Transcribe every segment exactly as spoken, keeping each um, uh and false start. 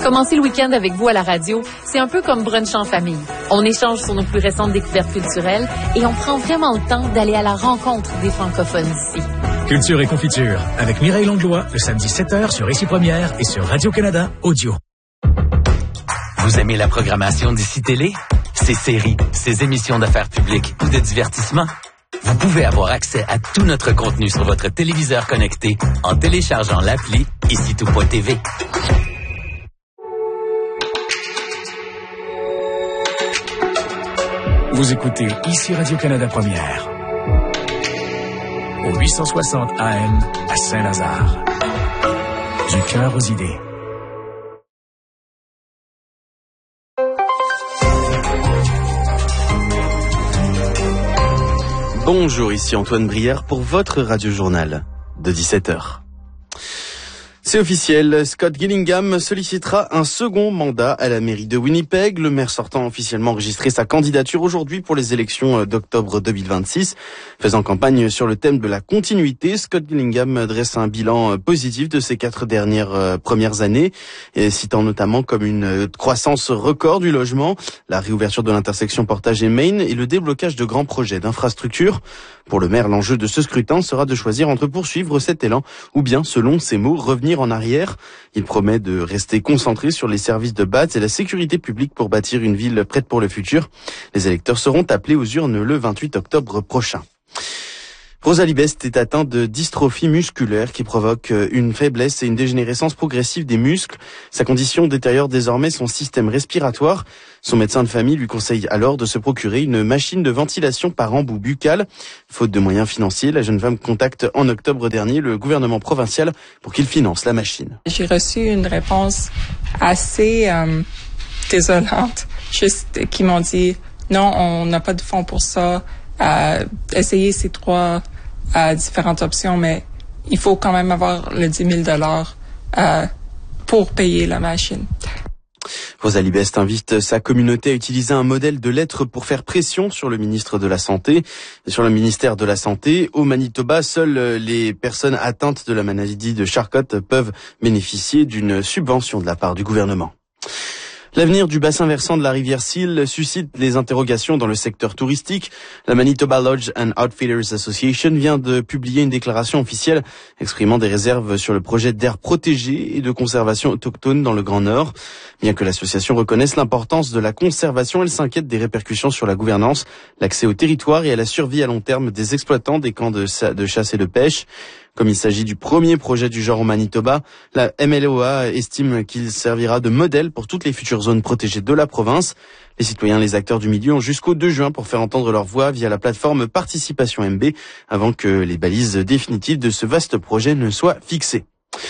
Commencer le week-end avec vous à la radio, c'est un peu comme brunch en famille. On échange sur nos plus récentes découvertes culturelles et on prend vraiment le temps d'aller à la rencontre des francophones d'ici. Culture et confiture, avec Mireille Langlois, le samedi sept heures sur Ici Première et sur Radio-Canada Audio. Vous aimez la programmation d'Ici Télé? Ses séries, ses émissions d'affaires publiques ou de divertissement? Vous pouvez avoir accès à tout notre contenu sur votre téléviseur connecté en téléchargeant l'appli ici tout point t v. Vous écoutez Ici Radio-Canada Première. Au huit cent soixante A M à Saint-Lazare. Du cœur aux idées. Bonjour, ici Antoine Brière pour votre radio-journal de dix-sept heures. C'est officiel, Scott Gillingham sollicitera un second mandat à la mairie de Winnipeg. Le maire sortant a officiellement enregistré sa candidature aujourd'hui pour les élections d'octobre deux mille vingt-six. Faisant campagne sur le thème de la continuité, Scott Gillingham dresse un bilan positif de ces quatre dernières euh, premières années, et citant notamment comme une croissance record du logement, la réouverture de l'intersection Portage et Main et le déblocage de grands projets d'infrastructure. Pour le maire, l'enjeu de ce scrutin sera de choisir entre poursuivre cet élan ou bien, selon ses mots, revenir en arrière. Il promet de rester concentré sur les services de base et la sécurité publique pour bâtir une ville prête pour le futur. Les électeurs seront appelés aux urnes le vingt-huit octobre prochain. Rosalie Best est atteinte de dystrophie musculaire qui provoque une faiblesse et une dégénérescence progressive des muscles. Sa condition détériore désormais son système respiratoire. Son médecin de famille lui conseille alors de se procurer une machine de ventilation par embout buccal. Faute de moyens financiers, la jeune femme contacte en octobre dernier le gouvernement provincial pour qu'il finance la machine. J'ai reçu une réponse assez euh, désolante, juste qui m'ont dit non, on n'a pas de fonds pour ça. Euh, essayer ces trois euh, différentes options, mais il faut quand même avoir le dix mille dollars euh, pour payer la machine. Rosalie Best invite sa communauté à utiliser un modèle de lettres pour faire pression sur le ministre de la Santé, sur le ministère de la Santé. Au Manitoba, seules les personnes atteintes de la maladie de Charcot peuvent bénéficier d'une subvention de la part du gouvernement. L'avenir du bassin versant de la rivière Seal suscite les interrogations dans le secteur touristique. La Manitoba Lodge and Outfitters Association vient de publier une déclaration officielle exprimant des réserves sur le projet d'aire protégée et de conservation autochtone dans le Grand Nord. Bien que l'association reconnaisse l'importance de la conservation, elle s'inquiète des répercussions sur la gouvernance, l'accès au territoire et à la survie à long terme des exploitants des camps de, de chasse et de pêche. Comme il s'agit du premier projet du genre au Manitoba, la M L O A estime qu'il servira de modèle pour toutes les futures zones protégées de la province. Les citoyens et les acteurs du milieu ont jusqu'au deux juin pour faire entendre leur voix via la plateforme Participation M B avant que les balises définitives de ce vaste projet ne soient fixées.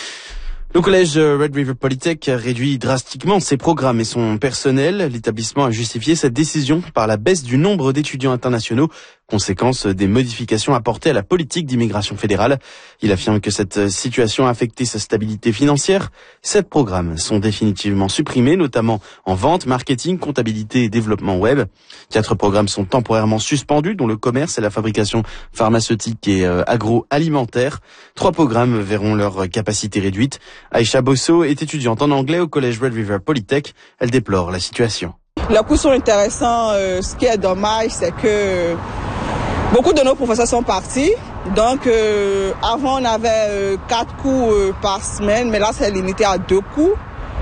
Le collège Red River Polytech réduit drastiquement ses programmes et son personnel. L'établissement a justifié cette décision par la baisse du nombre d'étudiants internationaux, conséquence des modifications apportées à la politique d'immigration fédérale. Il affirme que cette situation a affecté sa stabilité financière. Sept programmes sont définitivement supprimés, notamment en vente, marketing, comptabilité et développement web. Quatre programmes sont temporairement suspendus, dont le commerce et la fabrication pharmaceutique et euh, agroalimentaire. Trois programmes verront leur capacité réduite. Aïcha Bosso est étudiante en anglais au collège Red River Polytech. Elle déplore la situation. Les cours sont intéressants. Euh, ce qui est dommage, c'est que beaucoup de nos professeurs sont partis. Donc, euh, avant, on avait euh, quatre cours euh, par semaine, mais là, c'est limité à deux cours.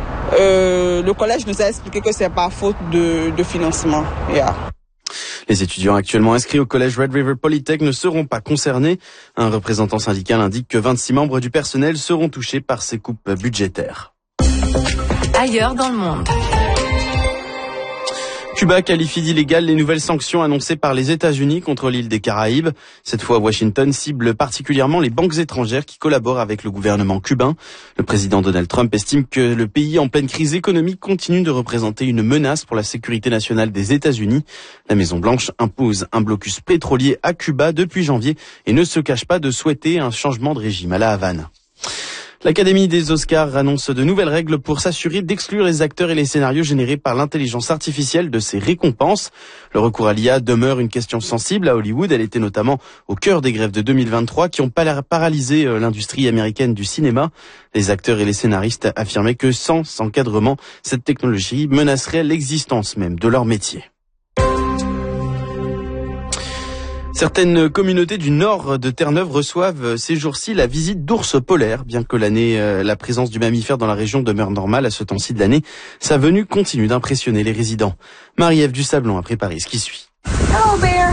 Euh, le collège nous a expliqué que c'est par faute de, de financement. Yeah. Les étudiants actuellement inscrits au collège Red River Polytech ne seront pas concernés. Un représentant syndical indique que vingt-six membres du personnel seront touchés par ces coupes budgétaires. Ailleurs dans le monde. Cuba qualifie d'illégales les nouvelles sanctions annoncées par les États-Unis contre l'île des Caraïbes. Cette fois, Washington cible particulièrement les banques étrangères qui collaborent avec le gouvernement cubain. Le président Donald Trump estime que le pays en pleine crise économique continue de représenter une menace pour la sécurité nationale des États-Unis. La Maison-Blanche impose un blocus pétrolier à Cuba depuis janvier et ne se cache pas de souhaiter un changement de régime à La Havane. L'Académie des Oscars annonce de nouvelles règles pour s'assurer d'exclure les acteurs et les scénarios générés par l'intelligence artificielle de ces récompenses. Le recours à l'I A demeure une question sensible à Hollywood. Elle était notamment au cœur des grèves de deux mille vingt-trois qui ont paralysé l'industrie américaine du cinéma. Les acteurs et les scénaristes affirmaient que sans encadrement, cette technologie menacerait l'existence même de leur métier. Certaines communautés du nord de Terre-Neuve reçoivent ces jours-ci la visite d'ours polaires. Bien que l'année, euh, la présence du mammifère dans la région demeure normale à ce temps-ci de l'année, sa venue continue d'impressionner les résidents. Marie-Ève Dusablon a préparé ce qui suit. Hello, bear.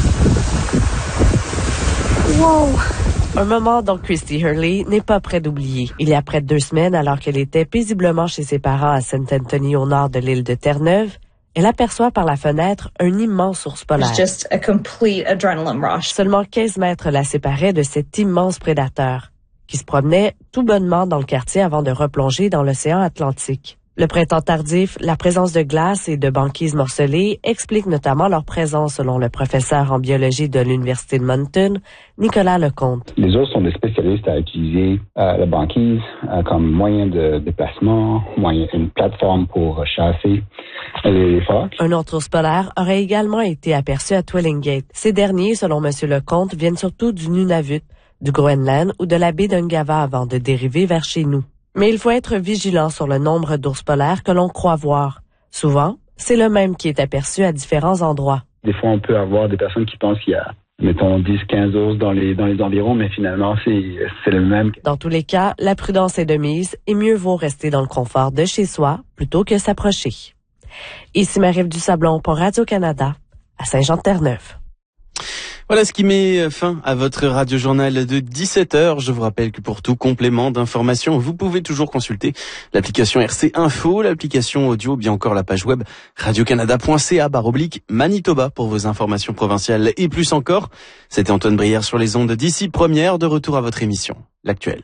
Wow. Un moment dont Christy Hurley n'est pas près d'oublier. Il y a près de deux semaines, alors qu'elle était paisiblement chez ses parents à Saint Anthony au nord de l'île de Terre-Neuve, elle aperçoit par la fenêtre un immense ours polaire. Just a complete adrenaline rush. Seulement quinze mètres la séparaient de cet immense prédateur, qui se promenait tout bonnement dans le quartier avant de replonger dans l'océan Atlantique. Le printemps tardif, la présence de glace et de banquises morcelées expliquent notamment leur présence selon le professeur en biologie de l'Université de Moncton, Nicolas Lecomte. Les ours sont des spécialistes à utiliser euh, la banquise euh, comme moyen de déplacement, moyen, une plateforme pour chasser les phoques. Un autre ours polaire aurait également été aperçu à Twillingate. Ces derniers, selon M. Lecomte, viennent surtout du Nunavut, du Groenland ou de la baie d'Ungava avant de dériver vers chez nous. Mais il faut être vigilant sur le nombre d'ours polaires que l'on croit voir. Souvent, c'est le même qui est aperçu à différents endroits. Des fois, on peut avoir des personnes qui pensent qu'il y a, mettons, dix quinze ours dans les, dans les environs, mais finalement, c'est, c'est le même. Dans tous les cas, la prudence est de mise et mieux vaut rester dans le confort de chez soi plutôt que s'approcher. Ici Marie-Ève Dusablon pour Radio-Canada, à Saint-Jean-de-Terre-Neuve. Voilà ce qui met fin à votre radio-journal de dix-sept heures. Je vous rappelle que pour tout complément d'information, vous pouvez toujours consulter l'application R C Info, l'application audio, bien encore la page web radiocanada point c a barre oblique Manitoba pour vos informations provinciales et plus encore. C'était Antoine Brière sur les ondes d'ici première, de retour à votre émission, l'actuelle.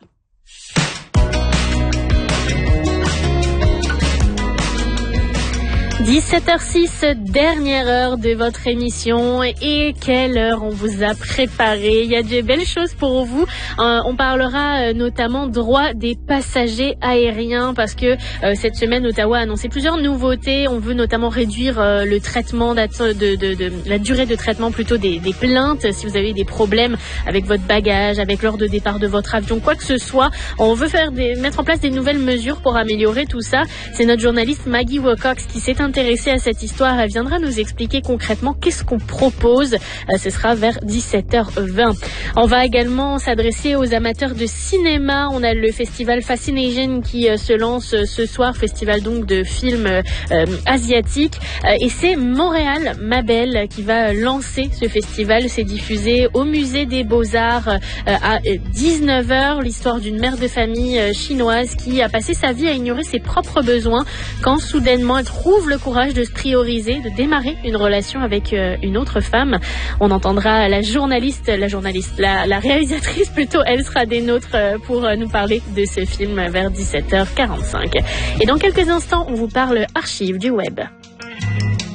dix-sept heures six, dernière heure de votre émission. Et quelle heure on vous a préparé. Il y a de belles choses pour vous. Euh, on parlera euh, notamment droit des passagers aériens parce que euh, cette semaine, Ottawa a annoncé plusieurs nouveautés. On veut notamment réduire euh, le traitement, de, de, de, de la durée de traitement plutôt des, des plaintes. Si vous avez des problèmes avec votre bagage, avec l'heure de départ de votre avion, quoi que ce soit, on veut faire des, mettre en place des nouvelles mesures pour améliorer tout ça. C'est notre journaliste Maggie Wilcox qui s'est intéressée à cette histoire. Elle viendra nous expliquer concrètement qu'est-ce qu'on propose. Euh, ce sera vers dix-sept heures vingt. On va également s'adresser aux amateurs de cinéma. On a le festival Fascination qui euh, se lance euh, ce soir, festival donc de films euh, euh, asiatiques. Euh, et c'est Montréal, ma belle, qui va lancer ce festival. C'est diffusé au Musée des Beaux-Arts euh, à dix-neuf heures. L'histoire d'une mère de famille euh, chinoise qui a passé sa vie à ignorer ses propres besoins quand soudainement elle trouve le courage de se prioriser, de démarrer une relation avec euh, une autre femme. On entendra la journaliste, la journaliste, la, la réalisatrice plutôt, elle sera des nôtres euh, pour euh, nous parler de ce film vers dix-sept heures quarante-cinq. Et dans quelques instants, on vous parle archives du web.